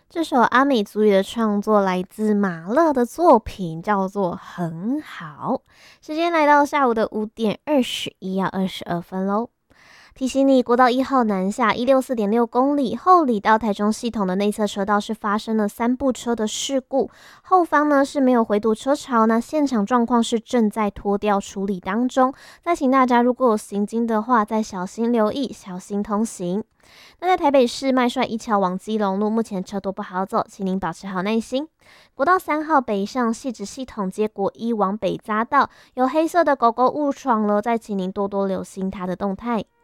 这首阿美族语的创作来自马勒的作品，叫做《很好》。时间来到下午的5:21:22喽。提醒你，国道1号南下164.6公里，后里到台中系统的内侧车道是发生了3部车的事故，后方呢是没有回堵车潮，那现场状况是正在拖吊处理当中。再请大家如果有行经的话，再小心留意，小心通行。那在台北市麦帅一桥往基隆路，目前车多不好走，请您保持好耐心。国道3号北上汐止系统接国一往北匝道，有黑色的狗狗误闯了，再请您多多留心它的动态。